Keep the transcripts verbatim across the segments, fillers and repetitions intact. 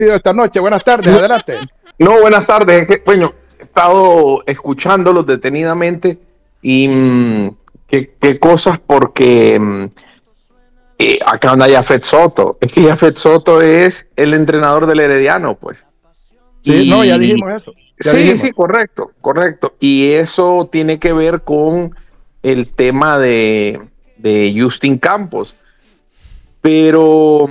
esta noche. Buenas tardes, adelante. No, buenas tardes. Es que, bueno, he estado escuchándolos detenidamente y mmm, qué, qué cosas porque mmm, eh, acá anda Yafet Soto. Es que Yafet Soto es el entrenador del Herediano, pues. Sí, y, no, ya dijimos eso. Ya sí, dijimos. sí, correcto, correcto. Y eso tiene que ver con el tema de, de Justin Campos. Pero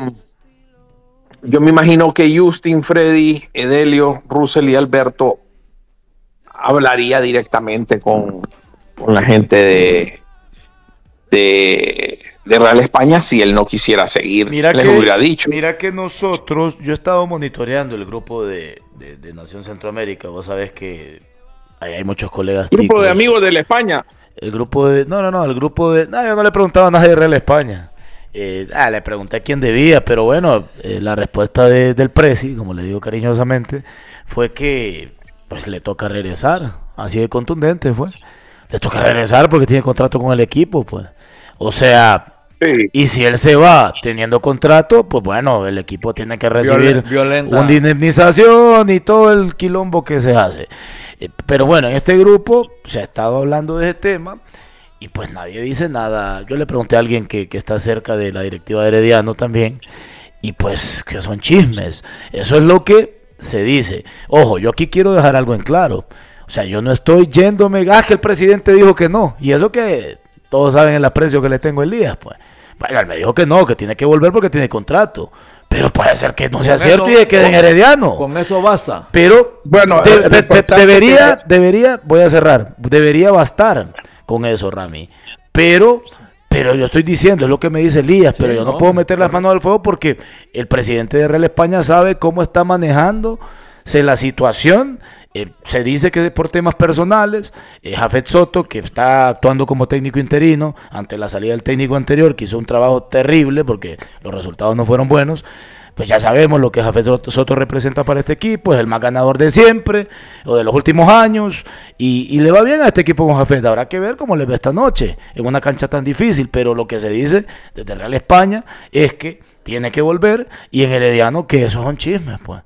yo me imagino que Justin, Freddy, Edelio, Russell y Alberto hablaría directamente con, con la gente de, de, de Real España si él no quisiera seguir. Mira les que, hubiera dicho. Mira que nosotros, yo he estado monitoreando el grupo de, de, de Nación Centroamérica. Vos sabés que ahí hay muchos colegas Grupo ticos. de amigos de la España. El grupo de, no, no, no, el grupo de, no, yo no le preguntaba a nadie de Real España. Eh, ah, le pregunté a quién debía, pero bueno, eh, la respuesta de, del Presi, como le digo cariñosamente, fue que pues le toca regresar, así de contundente fue. Le toca regresar porque tiene contrato con el equipo, pues. O sea, sí. Y si él se va teniendo contrato, pues bueno, el equipo tiene que recibir Violenta. una indemnización y todo el quilombo que se hace. Eh, pero bueno, en este grupo se ha estado hablando de ese tema. Y pues nadie dice nada. Yo le pregunté a alguien que, que está cerca de la directiva de Herediano también. Y pues que son chismes. Eso es lo que se dice. Ojo, yo aquí quiero dejar algo en claro. O sea, yo no estoy yéndome. Ah, que el presidente dijo que no. Y eso que todos saben el aprecio que le tengo a Elías. Pues bueno, él me dijo que no, que tiene que volver porque tiene contrato. Pero puede ser que no sea cierto y que quede en Herediano. Con eso basta. Pero bueno, de, de, de, debería, que... debería, voy a cerrar. Debería bastar con eso, Rami, pero pero yo estoy diciendo, es lo que me dice Elías, sí, pero yo no, no puedo meter las manos al fuego porque el presidente de Real España sabe cómo está manejándose la situación. Eh, se dice que por temas personales, eh, Jafet Soto, que está actuando como técnico interino ante la salida del técnico anterior, que hizo un trabajo terrible porque los resultados no fueron buenos. Pues ya sabemos lo que Jafet Soto representa para este equipo, es el más ganador de siempre, o de los últimos años, y, y le va bien a este equipo con Jafet. Habrá que ver cómo le va esta noche, en una cancha tan difícil, pero lo que se dice desde Real España es que tiene que volver, y en Herediano que esos son chismes, pues.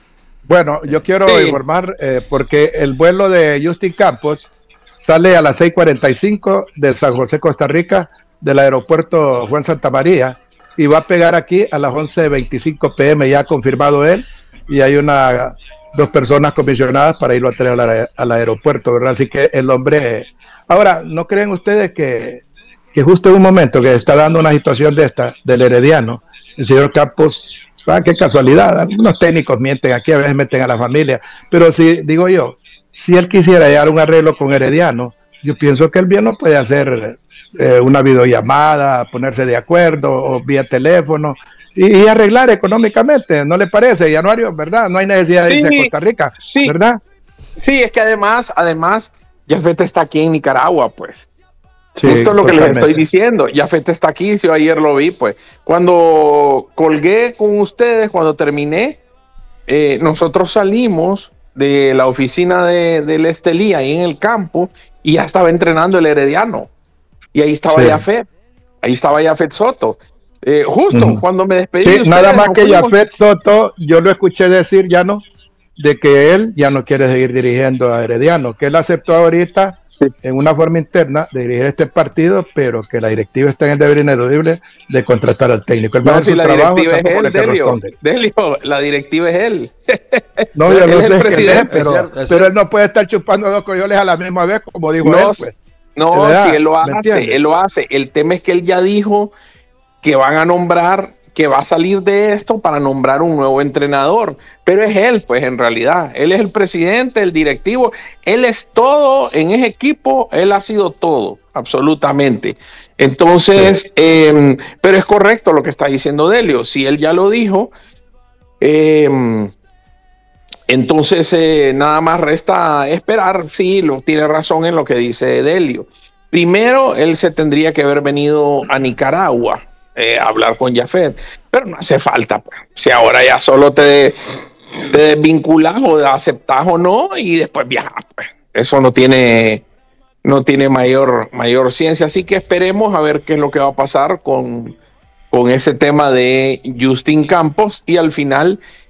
Bueno, yo quiero sí. informar, eh, porque el vuelo de Justin Campos sale a las seis cuarenta y cinco de San José, Costa Rica, del aeropuerto Juan Santamaría, y va a pegar aquí a las once veinticinco pe eme, ya ha confirmado él, y hay una dos personas comisionadas para irlo a traer al, al aeropuerto, ¿verdad? Así que el hombre... Ahora, ¿no creen ustedes que, que justo en un momento que está dando una situación de esta, del Herediano, el señor Campos, ah, qué casualidad, algunos técnicos mienten aquí, a veces meten a la familia, pero si, digo yo, si él quisiera llegar a un arreglo con Herediano, yo pienso que él bien no puede hacer... Eh, una videollamada, ponerse de acuerdo o vía teléfono y, y arreglar económicamente, ¿no le parece, Januario? ¿Verdad? No hay necesidad de irse sí, a Costa Rica, sí, ¿verdad? Sí, es que además, además, Yafet está aquí en Nicaragua, pues. Sí, Justo lo que totalmente. les estoy diciendo. Yafet está aquí, yo ayer lo vi, pues. Cuando colgué con ustedes, cuando terminé, eh, nosotros salimos de la oficina de, del Estelí ahí en el campo y ya estaba entrenando el Herediano. Y ahí estaba sí. Yafet, ahí estaba Yafet Soto. Eh, justo uh-huh. cuando me despedí sí, de ustedes, nada más no que fuimos... Yafet Soto, yo lo escuché decir ya no, de que él ya no quiere seguir dirigiendo a Herediano, que él aceptó ahorita sí. en una forma interna de dirigir este partido, pero que la directiva está en el deber ineludible de contratar al técnico. Él no, va a si su la trabajo, directiva es él, le Delio, Delio, la directiva es él. No, yo él no es sé el que presidente, él, pero, pero él no puede estar chupando dos coyoles a la misma vez, como dijo no, él, pues. No, si sí, él lo hace, él lo hace. El tema es que él ya dijo que van a nombrar, que va a salir de esto para nombrar un nuevo entrenador. Pero es él, pues en realidad. Él es el presidente, el directivo. Él es todo en ese equipo. Él ha sido todo, absolutamente. Entonces, sí. eh, pero es correcto lo que está diciendo Delio. Si él ya lo dijo, eh, entonces eh, nada más resta esperar. Sí, lo, tiene razón en lo que dice Delio. Primero, él se tendría que haber venido a Nicaragua eh, a hablar con Yafet, pero no hace falta. Pues. Si ahora ya solo te, te desvinculas o aceptas o no y después viajas. Pues. Eso no tiene, no tiene mayor, mayor ciencia. Así que esperemos a ver qué es lo que va a pasar con, con ese tema de Justin Campos y al final